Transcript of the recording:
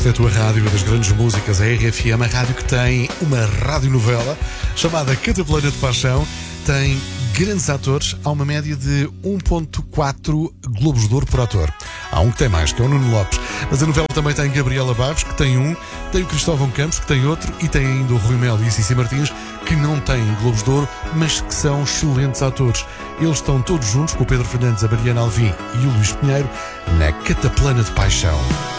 Esta é a tua rádio das grandes músicas, a RFM, a rádio que tem uma radionovela chamada Cataplana de Paixão. Tem grandes atores, há uma média de 1.4 Globos de Ouro por ator. Há um que tem mais, que é o Nuno Lopes. Mas a novela também tem Gabriela Barros, que tem um, tem o Cristóvão Campos, que tem outro, e tem ainda o Rui Melo e a Cici Martins, que não têm Globos de Ouro, mas que são excelentes atores. Eles estão todos juntos com o Pedro Fernandes, a Mariana Alvim e o Luís Pinheiro na Cataplana de Paixão.